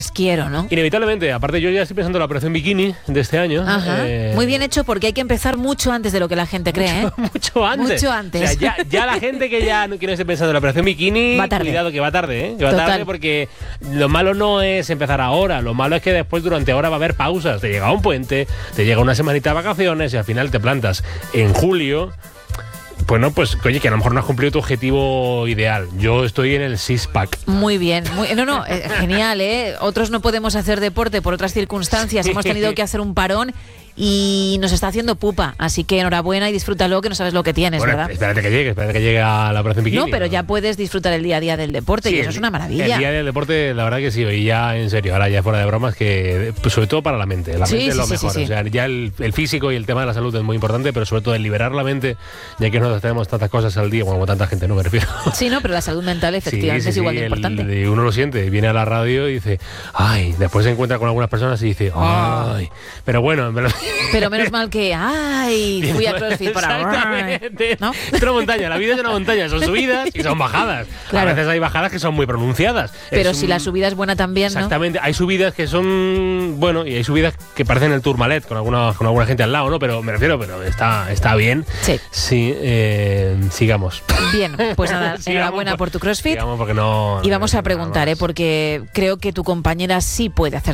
Quiero, ¿no? Inevitablemente, aparte yo ya estoy pensando en la operación bikini de este año. Ajá. Muy bien hecho, porque hay que empezar mucho antes de lo que la gente cree, Mucho antes. Mucho antes. O sea, ya la gente que ya no quiere estar pensando en la operación bikini, va tarde. cuidado que va tarde, ¿eh? Que va Total. tarde, porque lo malo no es empezar ahora, lo malo es que después durante ahora va a haber pausas. Te llega un puente, te llega una semanita de vacaciones y al final te plantas en julio. Bueno, pues oye, que a lo mejor no has cumplido tu objetivo ideal. Yo estoy en el six-pack. Muy bien. Genial, ¿eh? Otros no podemos hacer deporte por otras circunstancias. Hemos tenido que hacer un parón y nos está haciendo pupa. Así que enhorabuena y disfrútalo, que no sabes lo que tienes, Bueno, ¿verdad? espérate que llegue a la operación bikini. No, pero ya puedes disfrutar el día a día del deporte, Sí, y eso es una maravilla. El día del deporte, la verdad que sí, y ya en serio, ahora ya fuera de bromas, que pues, sobre todo para la mente. La mente es lo mejor. Sí. O sea, ya el físico y el tema de la salud es muy importante, pero sobre todo el liberar la mente, ya que nosotros tenemos tantas cosas al día, como tanta gente, no me refiero. Sí, no, pero la salud mental efectivamente es igual de importante. Uno lo siente, viene a la radio y dice, ay, después se encuentra con algunas personas y dice, ay, pero bueno, pero menos mal que, ay, fui a CrossFit para... Exactamente. ¿No? Es una montaña, la vida es una montaña, son subidas y son bajadas. Claro. A veces hay bajadas que son muy pronunciadas. Pero si la subida es buena también, ¿no? Exactamente, hay subidas que son, bueno, y hay subidas que parecen el Tourmalet con alguna gente al lado, ¿no? Pero me refiero, pero está bien. Sí. Sí, sigamos. Bien, pues nada, enhorabuena por tu CrossFit. Sigamos porque no... Y vamos a preguntar, porque creo que tu compañera sí puede hacer